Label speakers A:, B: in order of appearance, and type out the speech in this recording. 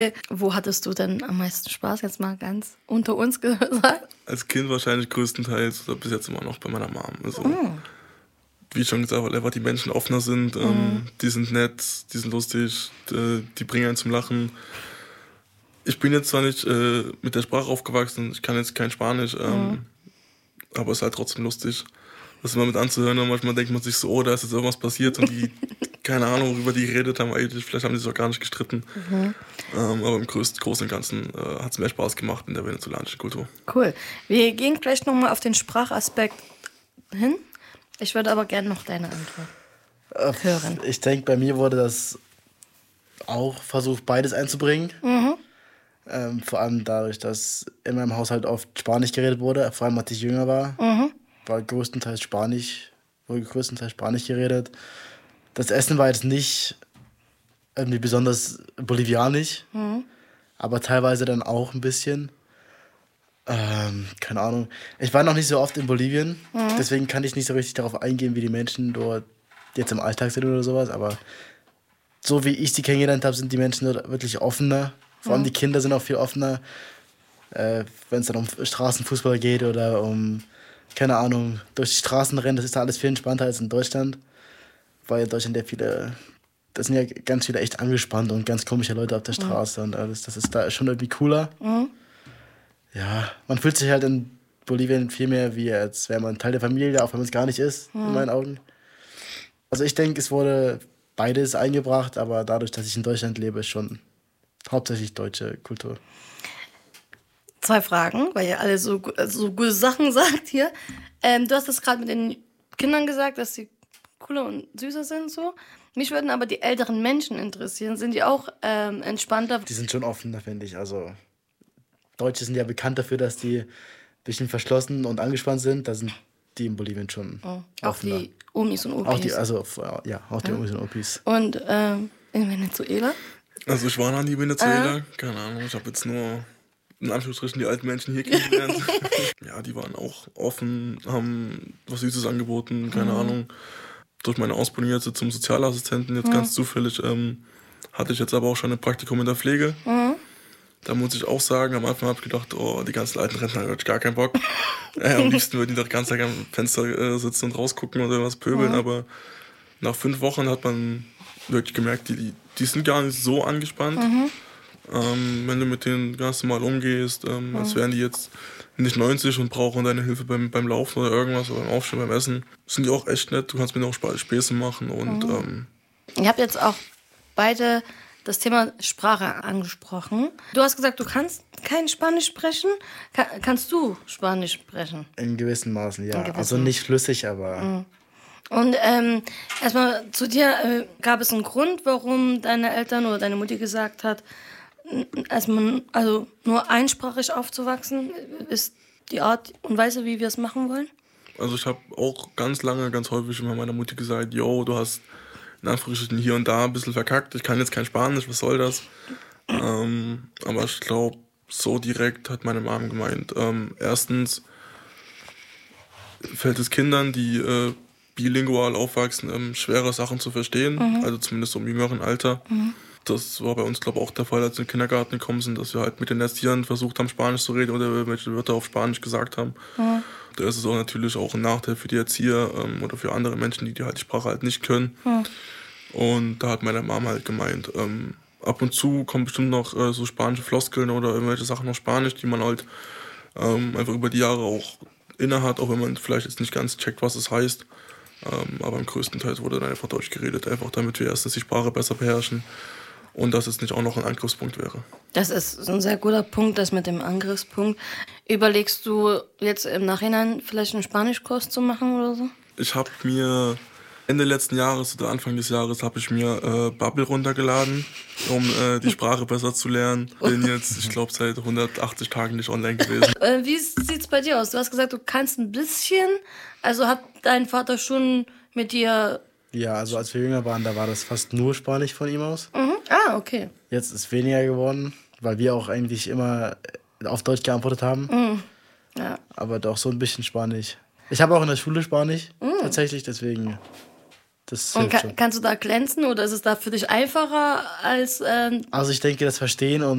A: Wo hattest du denn am meisten Spaß, jetzt mal ganz unter uns gesagt?
B: Als Kind wahrscheinlich größtenteils oder bis jetzt immer noch bei meiner Mom. Also, wie schon gesagt, weil einfach die Menschen offener sind, die sind nett, die sind lustig, die bringen einen zum Lachen. Ich bin jetzt zwar nicht mit der Sprache aufgewachsen, ich kann jetzt kein Spanisch, aber es ist halt trotzdem lustig, das immer mit anzuhören. Und manchmal denkt man sich so, oh, da ist jetzt irgendwas passiert und die, keine Ahnung, worüber die geredet haben eigentlich, vielleicht haben die sich auch gar nicht gestritten. Aber im Großen und Ganzen hat es mehr Spaß gemacht in der venezolanischen Kultur.
A: Cool. Wir gehen gleich nochmal auf den Sprachaspekt hin. Ich würde aber gerne noch deine Antwort hören.
C: Ich denke, bei mir wurde das auch versucht, beides einzubringen. Vor allem dadurch, dass in meinem Haushalt oft Spanisch geredet wurde, vor allem als ich jünger war, wurde größtenteils Spanisch geredet. Das Essen war jetzt nicht irgendwie besonders bolivianisch, aber teilweise dann auch ein bisschen. Keine Ahnung. Ich war noch nicht so oft in Bolivien, deswegen kann ich nicht so richtig darauf eingehen, wie die Menschen dort jetzt im Alltag sind oder sowas, aber so wie ich sie kennengelernt habe, sind die Menschen dort wirklich offener. Vor allem die Kinder sind auch viel offener, wenn es dann um Straßenfußball geht oder um, keine Ahnung, durch die Straßen rennen. Das ist da alles viel entspannter als in Deutschland, weil in Deutschland das sind ja ganz viele echt angespannte und ganz komische Leute auf der Straße und alles. Das ist da schon irgendwie cooler. Ja, man fühlt sich halt in Bolivien viel mehr wie, als wäre man Teil der Familie, auch wenn man es gar nicht ist, in meinen Augen. Also ich denke, es wurde beides eingebracht, aber dadurch, dass ich in Deutschland lebe, ist schon hauptsächlich deutsche Kultur.
A: 2 Fragen, weil ihr alle so gute Sachen sagt hier. Du hast das gerade mit den Kindern gesagt, dass sie cooler und süßer sind so. Mich würden aber die älteren Menschen interessieren. Sind die auch entspannter?
C: Die sind schon offener, finde ich. Also Deutsche sind ja bekannt dafür, dass die ein bisschen verschlossen und angespannt sind. Da sind die in Bolivien schon
A: Auch
C: offener.
A: die Omis und Opis.
C: Auch die Omis und Opis.
A: Und in Venezuela?
B: Also ich war noch nie in Venezuela, keine Ahnung, ich habe jetzt nur in Anführungsstrichen die alten Menschen hier kennengelernt. Ja, die waren auch offen, haben was Süßes angeboten, keine Ahnung. Durch meine Ausbildung jetzt zum Sozialassistenten, jetzt ganz zufällig, hatte ich jetzt aber auch schon ein Praktikum in der Pflege. Da muss ich auch sagen, am Anfang habe ich gedacht, oh, die ganzen alten Rentner, habe ich gar keinen Bock. Am liebsten würden die doch ganz Tag am Fenster sitzen und rausgucken oder irgendwas pöbeln, aber nach 5 Wochen hat man wirklich gemerkt, die sind gar nicht so angespannt. Wenn du mit denen ganz normal umgehst, als wären die jetzt nicht 90 und brauchen deine Hilfe beim Laufen oder irgendwas oder beim Aufstehen, beim Essen, sind die auch echt nett. Du kannst mit denen auch Späße machen. Und,
A: Ihr habt jetzt auch beide das Thema Sprache angesprochen. Du hast gesagt, du kannst kein Spanisch sprechen. Kannst du Spanisch sprechen?
C: In gewissen Maßen, ja. Also nicht flüssig, aber...
A: Und erstmal zu dir, gab es einen Grund, warum deine Eltern oder deine Mutti gesagt hat, also nur einsprachig aufzuwachsen, ist die Art und Weise, wie wir es machen wollen?
B: Also ich habe auch ganz lange, ganz häufig immer meiner Mutti gesagt, yo, du hast in Anführungsstrichen hier und da ein bisschen verkackt, ich kann jetzt kein Spanisch, was soll das? Aber ich glaube, so direkt hat meine Mom gemeint, erstens fällt es Kindern, die bilingual aufwachsen, schwere Sachen zu verstehen, also zumindest im jüngeren Alter. Das war bei uns, glaube ich, auch der Fall, als wir in den Kindergarten gekommen sind, dass wir halt mit den Erziehern versucht haben, Spanisch zu reden oder irgendwelche Wörter auf Spanisch gesagt haben. Da ist es auch natürlich auch ein Nachteil für die Erzieher oder für andere Menschen, die halt die Sprache halt nicht können. Und da hat meine Mama halt gemeint, ab und zu kommen bestimmt noch so spanische Floskeln oder irgendwelche Sachen auf Spanisch, die man halt einfach über die Jahre auch innehat, auch wenn man vielleicht jetzt nicht ganz checkt, was es heißt. Aber im größten Teil wurde dann einfach Deutsch geredet, einfach damit wir erstens die Sprache besser beherrschen und dass es nicht auch noch ein Angriffspunkt wäre.
A: Das ist ein sehr guter Punkt, das mit dem Angriffspunkt. Überlegst du jetzt im Nachhinein vielleicht einen Spanischkurs zu machen oder so?
B: Ich habe mir Ende letzten Jahres oder Anfang des Jahres habe ich mir Babbel runtergeladen, um die Sprache besser zu lernen. Bin jetzt, ich glaube, seit 180 Tagen nicht online gewesen.
A: Wie sieht's bei dir aus? Du hast gesagt, du kannst ein bisschen. Also hat dein Vater schon mit dir...
C: Ja, also als wir jünger waren, da war das fast nur Spanisch von ihm aus.
A: Ah, okay.
C: Jetzt ist weniger geworden, weil wir auch eigentlich immer auf Deutsch geantwortet haben.
A: Ja.
C: Aber doch so ein bisschen Spanisch. Ich habe auch in der Schule Spanisch, tatsächlich, deswegen Das
A: Und
C: hilft schon.
A: kannst du da glänzen oder ist es da für dich einfacher als
C: Also ich denke, das Verstehen und